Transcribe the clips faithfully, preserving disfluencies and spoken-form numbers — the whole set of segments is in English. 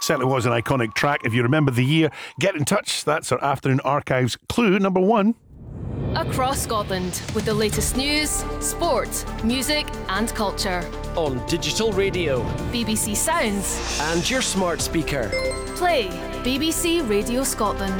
Certainly was an iconic track. If you remember the year, get in touch. That's our Afternoon Archives clue number one. Across Scotland with the latest news, sport, music and culture. On digital radio, B B C Sounds and your smart speaker. Play B B C Radio Scotland.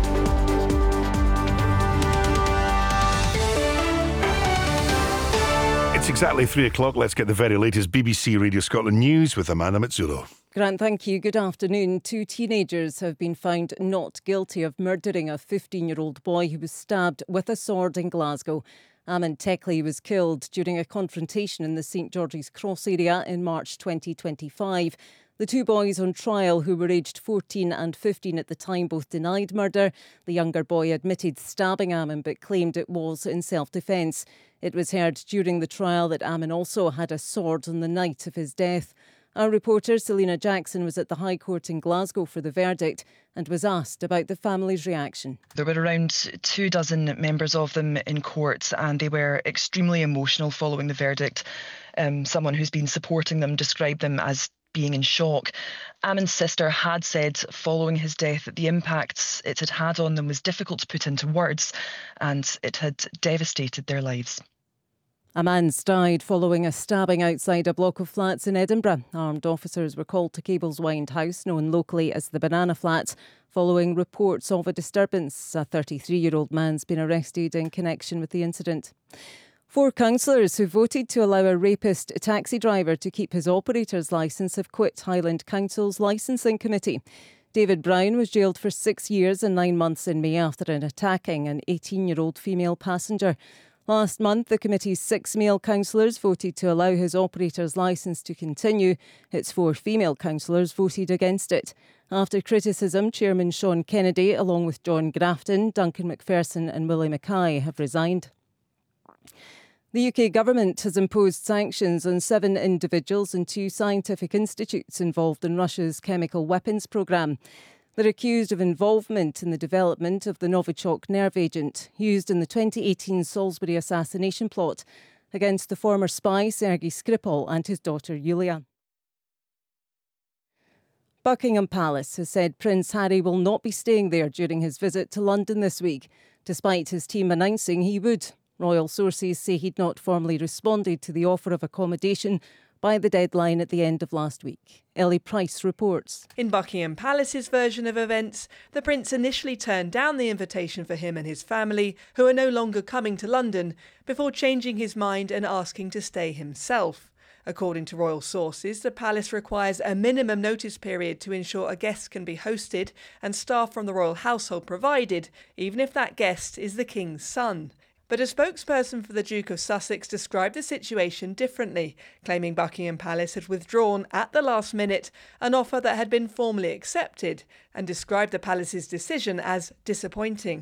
It's exactly three o'clock. Let's get the very latest B B C Radio Scotland news with Amanda Mazzullo. Grant, thank you. Good afternoon. Two teenagers have been found not guilty of murdering a fifteen-year-old boy who was stabbed with a sword in Glasgow. Aman Tekli was killed during a confrontation in the St George's Cross area in March twenty twenty-five. The two boys on trial, who were aged fourteen and fifteen at the time, both denied murder. The younger boy admitted stabbing Aman but claimed it was in self-defence. It was heard during the trial that Aman also had a sword on the night of his death. Our reporter Selina Jackson was at the High Court in Glasgow for the verdict and was asked about the family's reaction. There were around two dozen members of them in court, and they were extremely emotional following the verdict. Um, someone who's been supporting them described them as being in shock. Aman's sister had said following his death that the impacts it had had on them was difficult to put into words, and it had devastated their lives. A man's died following a stabbing outside a block of flats in Edinburgh. Armed officers were called to Cableswynd House, known locally as the Banana Flats, following reports of a disturbance. A thirty-three-year-old man's been arrested in connection with the incident. Four councillors who voted to allow a rapist taxi driver to keep his operator's licence have quit Highland Council's licensing committee. David Brown was jailed for six years and nine months in May after attacking an eighteen-year-old female passenger. Last month, the committee's six male councillors voted to allow his operator's licence to continue. Its four female councillors voted against it. After criticism, Chairman Sean Kennedy, along with John Grafton, Duncan McPherson and Willie Mackay, have resigned. The U K government has imposed sanctions on seven individuals and two scientific institutes involved in Russia's chemical weapons programme. They're accused of involvement in the development of the Novichok nerve agent used in the twenty eighteen Salisbury assassination plot against the former spy Sergei Skripal and his daughter Yulia. Buckingham Palace has said Prince Harry will not be staying there during his visit to London this week, despite his team announcing he would. Royal sources say he'd not formally responded to the offer of accommodation by the deadline at the end of last week. Ellie Price reports. In Buckingham Palace's version of events, the Prince initially turned down the invitation for him and his family, who are no longer coming to London, before changing his mind and asking to stay himself. According to royal sources, the palace requires a minimum notice period to ensure a guest can be hosted and staff from the royal household provided, even if that guest is the King's son. But a spokesperson for the Duke of Sussex described the situation differently, claiming Buckingham Palace had withdrawn at the last minute an offer that had been formally accepted, and described the palace's decision as disappointing.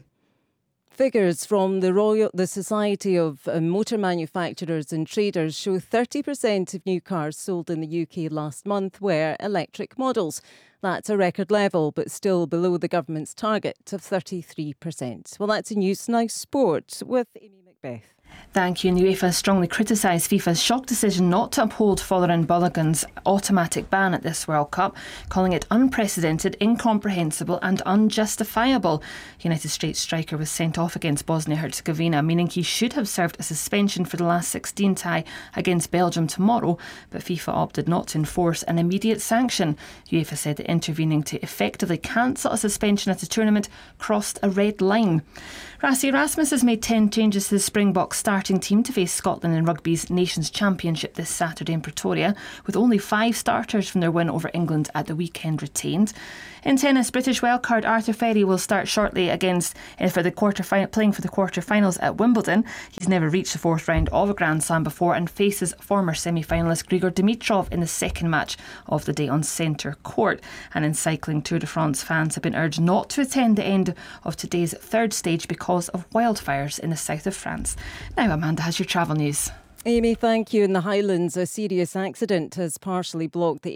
Figures from the Royal, the Society of Motor Manufacturers and Traders show thirty percent of new cars sold in the U K last month were electric models. That's a record level, but still below the government's target of thirty-three percent. Well, that's in News Now Sport with Amy Macbeth. Thank you. And UEFA strongly criticised FIFA's shock decision not to uphold Folarin Balogun's automatic ban at this World Cup, calling it unprecedented, incomprehensible and unjustifiable. United States striker was sent off against Bosnia-Herzegovina, meaning he should have served a suspension for the last sixteen tie against Belgium tomorrow, but FIFA opted not to enforce an immediate sanction. UEFA said that intervening to effectively cancel a suspension at a tournament crossed a red line. Rassie Erasmus has made ten changes to the Springboks starting team to face Scotland in rugby's Nations Championship this Saturday in Pretoria, with only five starters from their win over England at the weekend retained. In tennis, British wildcard Arthur Ferry will start shortly against uh, for the quarter fi- playing for the quarter-finals at Wimbledon. He's never reached the fourth round of a Grand Slam before and faces former semi-finalist Grigor Dimitrov in the second match of the day on centre court. And in cycling, Tour de France fans have been urged not to attend the end of today's third stage because of wildfires in the south of France. Now Amanda has your travel news. Amy, thank you. In the Highlands, a serious accident has partially blocked the